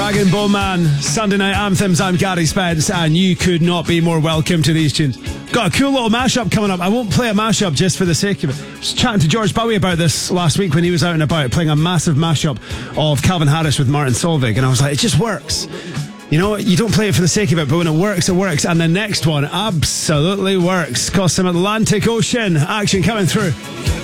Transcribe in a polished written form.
Rag and Bone Man, Sunday Night Anthems. I'm Gary Spence, and you could not be more welcome to these tunes. Got a cool little mashup coming up. I won't play a mashup just for the sake of it. I was chatting to George Bowie about this last week when he was out and about playing a massive mashup of Calvin Harris with Martin Solveig, and I was like, it just works. You know, you don't play it for the sake of it, but when it works, it works. And the next one absolutely works. Got some Atlantic Ocean action coming through.